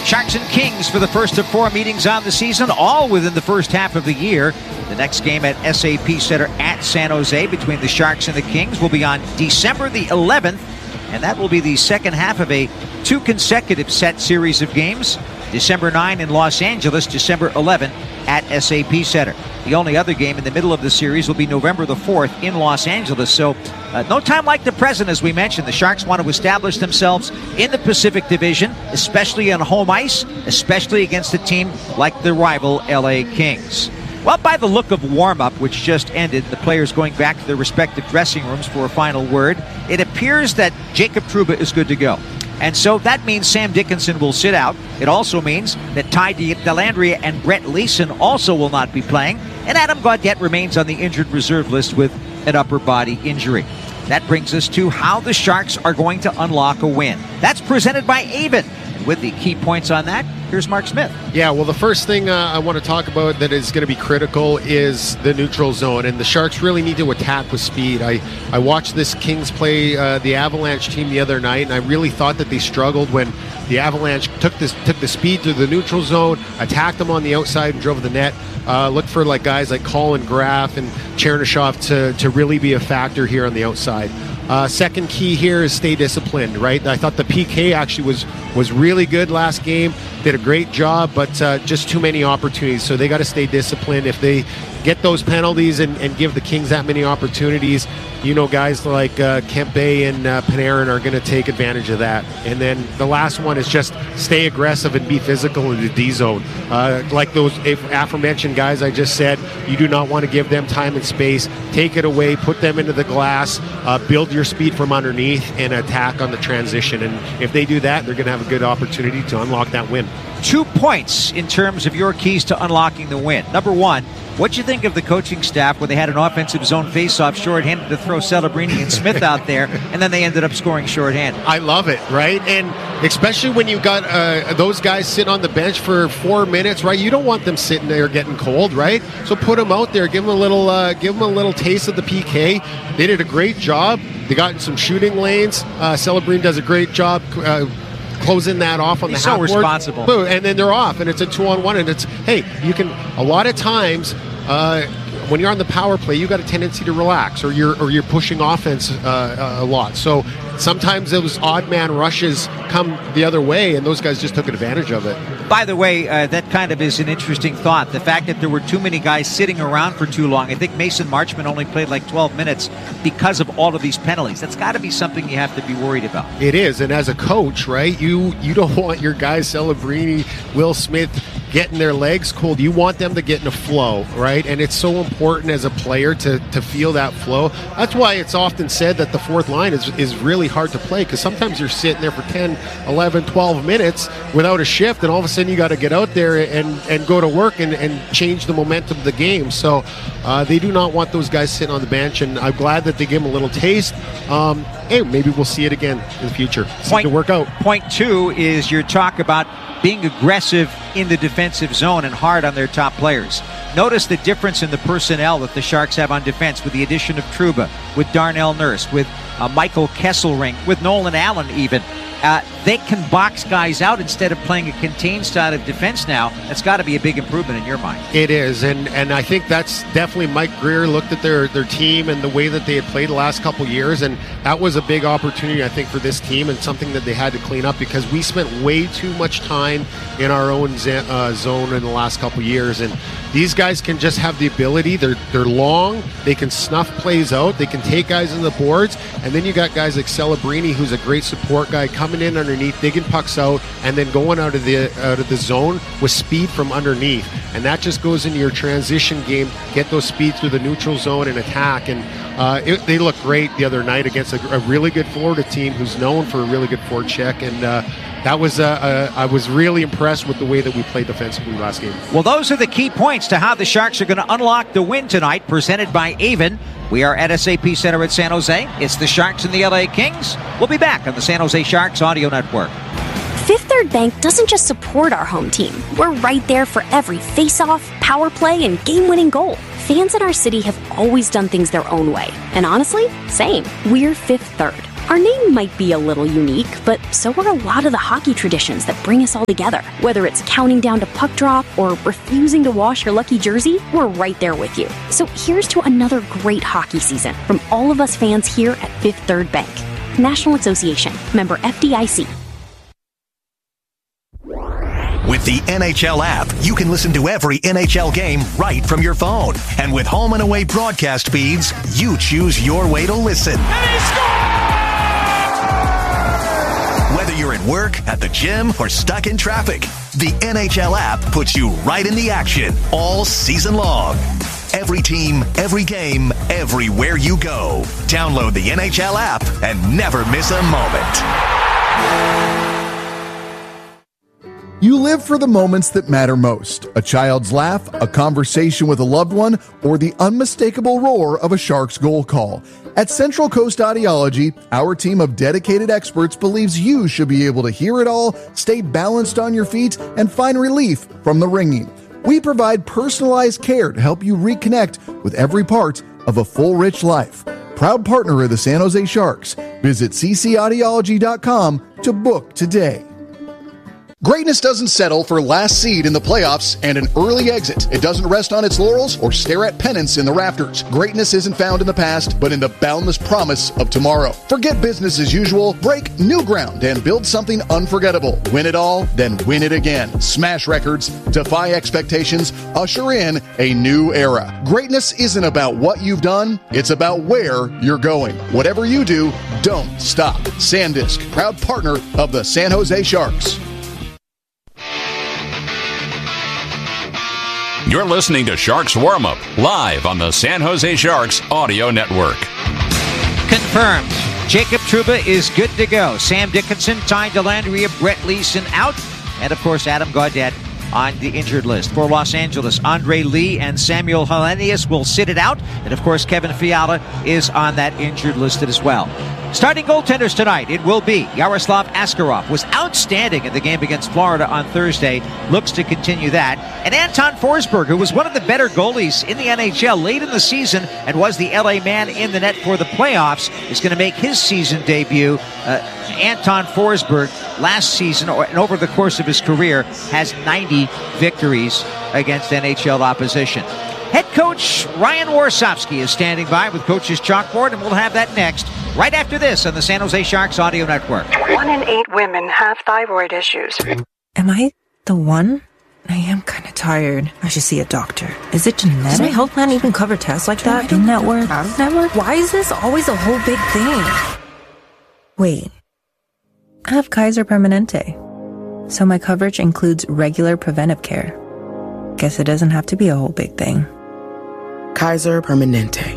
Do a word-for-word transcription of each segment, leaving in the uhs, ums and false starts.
Sharks and Kings for the first of four meetings on the season, all within the first half of the year. The next game at S A P Center at San Jose between the Sharks and the Kings will be on December the eleventh, and that will be the second half of a two consecutive set series of games. December ninth in Los Angeles, December eleventh at S A P Center. The only other game in the middle of the series will be November the fourth in Los Angeles. So uh, no time like the present, as we mentioned. The Sharks want to establish themselves in the Pacific Division, especially on home ice, especially against a team like the rival L A Kings. Well, by the look of warm-up, which just ended, the players going back to their respective dressing rooms for a final word, it appears that Jacob Trouba is good to go. And so that means Sam Dickinson will sit out. It also means that Ty Dellandrea and Brett Leason also will not be playing. And Adam Gaudette remains on the injured reserve list with an upper body injury. That brings us to how the Sharks are going to unlock a win. That's presented by Avon. And with the key points on that, here's Mark Smith. Yeah, well, the first thing uh, I want to talk about that is going to be critical is the neutral zone, and the Sharks really need to attack with speed. I, I watched this Kings play uh, the Avalanche team the other night, and I really thought that they struggled when the Avalanche took this took the speed through the neutral zone, attacked them on the outside, and drove the net. Uh, look for like guys like Colin Graf and Chernyshov to, to really be a factor here on the outside. Uh, second key here is stay disciplined, right? I thought the P K actually was was really good last game, did a great job, but uh, just too many opportunities. So they got to stay disciplined. If they get those penalties and, and give the Kings that many opportunities, you know, guys like uh, Kempe and uh, Panarin are going to take advantage of that. And then the last one is just stay aggressive and be physical in the D zone. Uh, like those aforementioned guys I just said, you do not want to give them time and space. Take it away, put them into the glass, uh, build your speed from underneath, and attack on the transition. And if they do that, they're going to have a good opportunity to unlock that win. Two points in terms of your keys to unlocking the win. Number one, what'd you think of the coaching staff where they had an offensive zone face-off shorthanded to throw Celebrini and Smith out there, and then they ended up scoring shorthanded? I love it, right? And especially when you got uh, those guys sitting on the bench for four minutes, right? You don't want them sitting there getting cold, right? So put them out there, give them a little, uh, give them a little taste of the P K. They did a great job. They got in some shooting lanes. Uh, Celebrini does a great job. Uh, closing that off on He's the so half-board. responsible. Boom, and then they're off, and it's a two-on-one, and it's, hey, you can, a lot of times, uh, when you're on the power play, you got a tendency to relax, or you're or you're pushing offense uh, a lot. So sometimes those odd man rushes come the other way, and those guys just took advantage of it. By the way, uh, that kind of is an interesting thought. The fact that there were too many guys sitting around for too long. I think Mason Marchment only played like twelve minutes because of all of these penalties. That's got to be something you have to be worried about. It is, and as a coach, right, you you don't want your guys, Celebrini, Will Smith, getting their legs cold. You want them to get in a flow, right? And it's so important as a player to, to feel that flow. That's why it's often said that the fourth line is, is really hard to play, because sometimes you're sitting there for ten, eleven, twelve minutes without a shift, and all of a sudden you got to get out there and, and go to work and, and change the momentum of the game. So uh, they do not want those guys sitting on the bench, and I'm glad that they give them a little taste. Um, hey, maybe we'll see it again in the future. Seem to work out. Point two is your talk about being aggressive in the defensive zone and hard on their top players. Notice the difference in the personnel that the Sharks have on defense with the addition of Trouba, with Darnell Nurse, with uh, Michael Kesselring, with Nolan Allen even. Uh, they can box guys out instead of playing a contained style of defense now. That's got to be a big improvement in your mind. It is, and and I think that's definitely Mike Greer looked at their, their team and the way that they had played the last couple of years, and that was a big opportunity, I think, for this team, and something that they had to clean up, because we spent way too much time in our own uh, zone in the last couple of years, and these guys can just have the ability. They're they're long. They can snuff plays out. They can take guys in the boards, and then you got guys like Celebrini, who's a great support guy, coming in underneath, digging pucks out, and then going out of the out of the zone with speed from underneath. And that just goes into your transition game. Get those speed through the neutral zone and attack. And uh, it, they looked great the other night against a, a really good Florida team who's known for a really good forecheck. And uh, that was uh, uh, I was really impressed with the way that we played defensively last game. Well, those are the key points to how the Sharks are going to unlock the win tonight, presented by Avon. We are at S A P Center at San Jose. It's the Sharks and the L A Kings. We'll be back on the San Jose Sharks Audio Network. Fifth Third Bank doesn't just support our home team. We're right there for every face-off, power play, and game-winning goal. Fans in our city have always done things their own way. And honestly, same. We're Fifth Third. Our name might be a little unique, but so are a lot of the hockey traditions that bring us all together. Whether it's counting down to puck drop or refusing to wash your lucky jersey, we're right there with you. So here's to another great hockey season from all of us fans here at Fifth Third Bank. National Association, member F D I C. With the N H L app, you can listen to every N H L game right from your phone. And with home and away broadcast feeds, you choose your way to listen. And he scores! Whether you're at work, at the gym, or stuck in traffic, the N H L app puts you right in the action all season long. Every team, every game, everywhere you go. Download the N H L app and never miss a moment. You live for the moments that matter most. A child's laugh, a conversation with a loved one, or the unmistakable roar of a Sharks goal call. At Central Coast Audiology, our team of dedicated experts believes you should be able to hear it all, stay balanced on your feet, and find relief from the ringing. We provide personalized care to help you reconnect with every part of a full, rich life. Proud partner of the San Jose Sharks. Visit c c audiology dot com to book today. Greatness doesn't settle for last seed in the playoffs and an early exit. It doesn't rest on its laurels or stare at pennants in the rafters. Greatness isn't found in the past, but in the boundless promise of tomorrow. Forget business as usual, break new ground, and build something unforgettable. Win it all, then win it again. Smash records, defy expectations, usher in a new era. Greatness isn't about what you've done, it's about where you're going. Whatever you do, don't stop. SanDisk, proud partner of the San Jose Sharks. You're listening to Sharks Warm-Up, live on the San Jose Sharks Audio Network. Confirmed. Jacob Trouba is good to go. Sam Dickinson, Ty Dellandrea, Brett Leeson out. And, of course, Adam Gaudette on the injured list. For Los Angeles, Andre Lee and Samuel Hellenius will sit it out. And, of course, Kevin Fiala is on that injured list as well. Starting goaltenders tonight, it will be Yaroslav Askarov. Was outstanding in the game against Florida on Thursday. Looks to continue that. And Anton Forsberg, who was one of the better goalies in the N H L late in the season and was the L A man in the net for the playoffs, is going to make his season debut. Uh, Anton Forsberg, last season, or, and over the course of his career, has ninety victories against N H L opposition. Head coach Ryan Warsofsky is standing by with Coach's Chalkboard, and we'll have that next, right after this on the San Jose Sharks Audio Network. One in eight women have thyroid issues. Am I the one? I am kind of tired. I should see a doctor. Is it genetic? Does my health plan even cover tests like that? In-network? Out-of-network? Why is this always a whole big thing? Wait. I have Kaiser Permanente. So my coverage includes regular preventive care. Guess it doesn't have to be a whole big thing. Kaiser Permanente.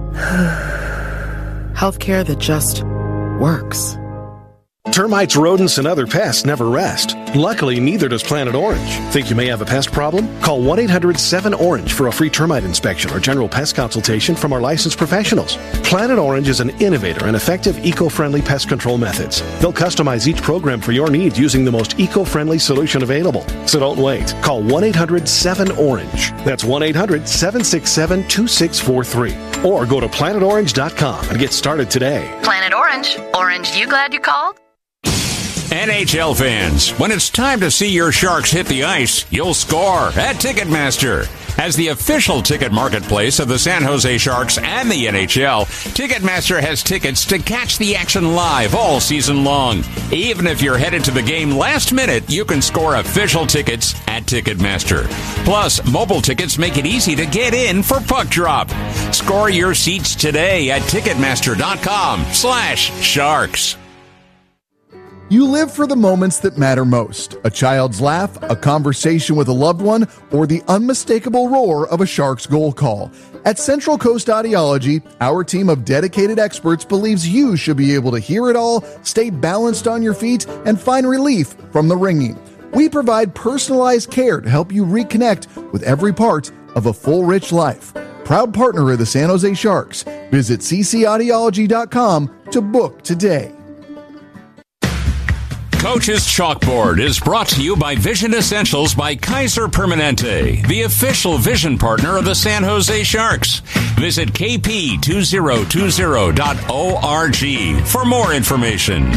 Healthcare that just works. Termites, rodents, and other pests never rest. Luckily, neither does Planet Orange. Think you may have a pest problem? Call one eight hundred seven orange for a free termite inspection or general pest consultation from our licensed professionals. Planet Orange is an innovator and effective eco-friendly pest control methods. They'll customize each program for your needs using the most eco-friendly solution available. So don't wait. Call one eight hundred seven orange. That's one eight hundred seven six seven two six four three. Or go to planet orange dot com and get started today. Planet Orange. Orange, you glad you called? N H L fans, when it's time to see your Sharks hit the ice, you'll score at Ticketmaster. As the official ticket marketplace of the San Jose Sharks and the N H L, Ticketmaster has tickets to catch the action live all season long. Even if you're headed to the game last minute, you can score official tickets at Ticketmaster. Plus, mobile tickets make it easy to get in for puck drop. Score your seats today at Ticketmaster.com slash Sharks. You live for the moments that matter most. A child's laugh, a conversation with a loved one, or the unmistakable roar of a Sharks goal call. At Central Coast Audiology, our team of dedicated experts believes you should be able to hear it all, stay balanced on your feet, and find relief from the ringing. We provide personalized care to help you reconnect with every part of a full, rich life. Proud partner of the San Jose Sharks. Visit c c audiology dot com to book today. Coach's Chalkboard is brought to you by Vision Essentials by Kaiser Permanente, the official vision partner of the San Jose Sharks. Visit k p two thousand twenty dot org for more information.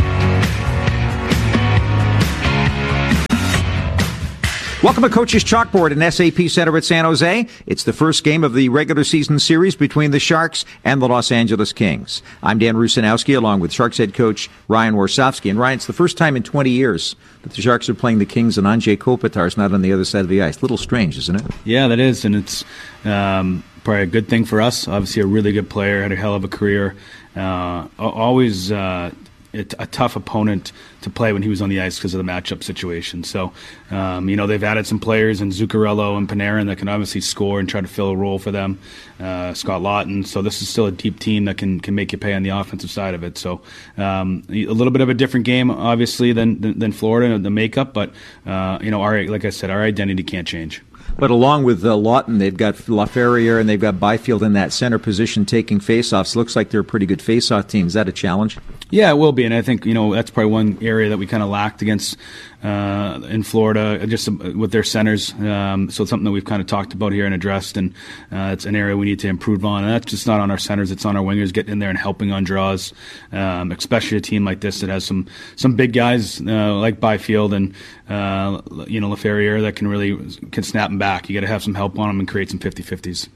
Welcome to Coach's Chalkboard in S A P Center at San Jose. It's the first game of the regular season series between the Sharks and the Los Angeles Kings. I'm Dan Rusanowski along with Sharks head coach Ryan Warsofsky. And Ryan, it's the first time in twenty years that the Sharks are playing the Kings and Anze Kopitar is not on the other side of the ice. A little strange, isn't it? Yeah, that is. And it's um, probably a good thing for us. Obviously a really good player, had a hell of a career. Uh, always uh, a tough opponent to play when he was on the ice because of the matchup situation. So, um, you know, they've added some players in Zuccarello and Panarin that can obviously score and try to fill a role for them. Uh, Scott Lawton. So this is still a deep team that can, can make you pay on the offensive side of it. So um, a little bit of a different game, obviously, than than, than Florida, the makeup. But, uh, you know, our like I said, our identity can't change. But along with uh, Lawton, they've got LaFerriere and they've got Byfield in that center position taking faceoffs. Looks like they're a pretty good faceoff team. Is that a challenge? Yeah, it will be. And I think, you know, that's probably one area that we kind of lacked against uh, in Florida, just with their centers. Um, so it's something that we've kind of talked about here and addressed. And uh, it's an area we need to improve on. And that's just not on our centers. It's on our wingers getting in there and helping on draws, um, especially a team like this that has some, some big guys uh, like Byfield and, uh, you know, LaFerriere that can really can snap them back. You got to have some help on them and create some fifty-fifties.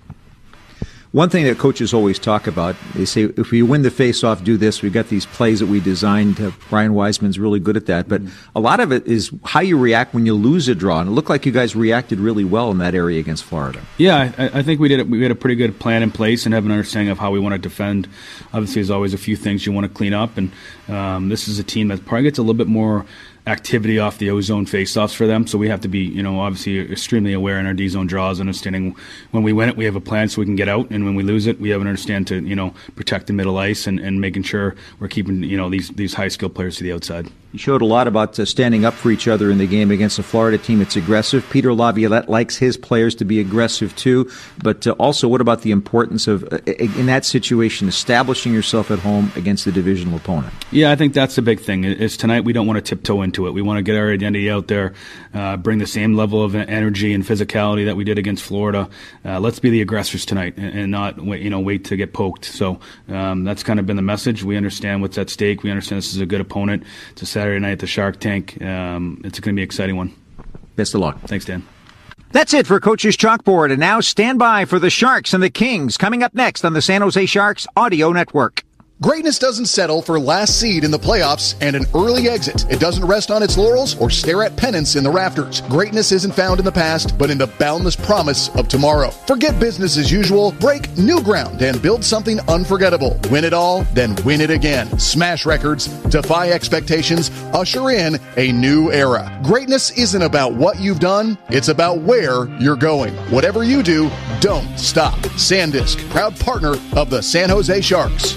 One thing that coaches always talk about, they say, if we win the face-off, do this. We've got these plays that we designed. Uh, Brian Wiseman's really good at that. But mm-hmm. a lot of it is how you react when you lose a draw. And it looked like you guys reacted really well in that area against Florida. Yeah, I, I think we did. We had a pretty good plan in place and have an understanding of how we want to defend. Obviously, there's always a few things you want to clean up. And um, this is a team that probably gets a little bit more activity off the O-zone face-offs for them, so we have to be, you know, obviously extremely aware in our D-zone draws, understanding when we win it, we have a plan so we can get out, and when we lose it, we have an understand to, you know, protect the middle ice and, and making sure we're keeping, you know, these these high-skilled players to the outside. You showed a lot about uh, standing up for each other in the game against the Florida team. It's aggressive. Peter Laviolette likes his players to be aggressive too, but uh, also what about the importance of, uh, in that situation, establishing yourself at home against the divisional opponent? Yeah, I think that's the big thing. Is tonight we don't want to tiptoe into it. We want to get our identity out there, uh, bring the same level of energy and physicality that we did against Florida. Uh, let's be the aggressors tonight and, and not wait, you know, wait to get poked. So um, that's kind of been the message. We understand what's at stake. We understand this is a good opponent. It's a Saturday night at the Shark Tank. Um, it's going to be an exciting one. Best of luck. Thanks, Dan. That's it for Coach's Chalkboard. And now stand by for the Sharks and the Kings coming up next on the San Jose Sharks Audio Network. Greatness doesn't settle for last seed in the playoffs and an early exit. It doesn't rest on its laurels or stare at pennants in the rafters. Greatness isn't found in the past, but in the boundless promise of tomorrow. Forget business as usual, break new ground, and build something unforgettable. Win it all, then win it again. Smash records, defy expectations, usher in a new era. Greatness isn't about what you've done, it's about where you're going. Whatever you do, don't stop. SanDisk, proud partner of the San Jose Sharks.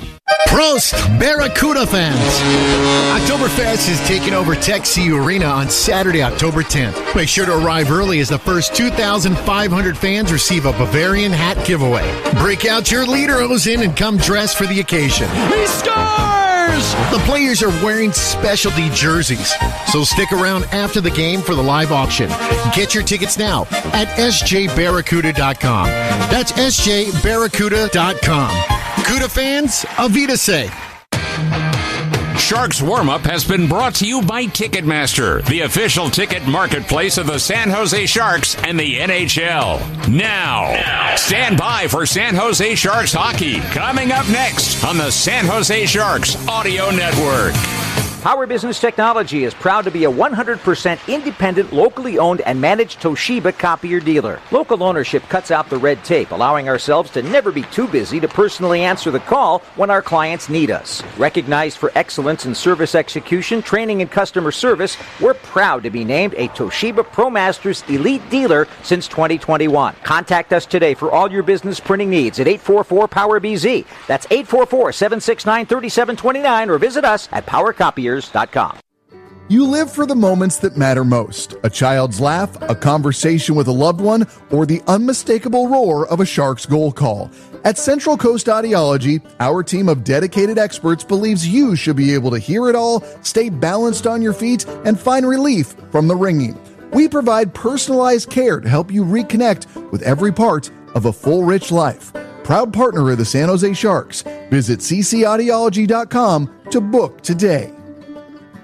Prost, Barracuda fans! Oktoberfest is taking over Texi Arena on Saturday, October tenth. Make sure to arrive early as the first two thousand five hundred fans receive a Bavarian hat giveaway. Break out your Lederhosen and come dressed for the occasion. He scores! The players are wearing specialty jerseys, so stick around after the game for the live auction. Get your tickets now at s j barracuda dot com. That's s j barracuda dot com. Cuda fans, Avita say. Sharks Warm-Up has been brought to you by Ticketmaster, the official ticket marketplace of the San Jose Sharks and the N H L. Now, now, stand by for San Jose Sharks hockey, coming up next on the San Jose Sharks Audio Network. Power Business Technology is proud to be a one hundred percent independent, locally owned and managed Toshiba copier dealer. Local ownership cuts out the red tape, allowing ourselves to never be too busy to personally answer the call when our clients need us. Recognized for excellence in service execution, training, and customer service, we're proud to be named a Toshiba ProMasters Elite Dealer since twenty twenty-one. Contact us today for all your business printing needs at eight four four, power B Z. That's eight four four, seven six nine, three seven two nine, or visit us at power copiers dot com. You live for the moments that matter most. A child's laugh, a conversation with a loved one, or the unmistakable roar of a Sharks goal call. At Central Coast Audiology, our team of dedicated experts believes you should be able to hear it all, stay balanced on your feet, and find relief from the ringing. We provide personalized care to help you reconnect with every part of a full, rich life. Proud partner of the San Jose Sharks. Visit c c audiology dot com to book today.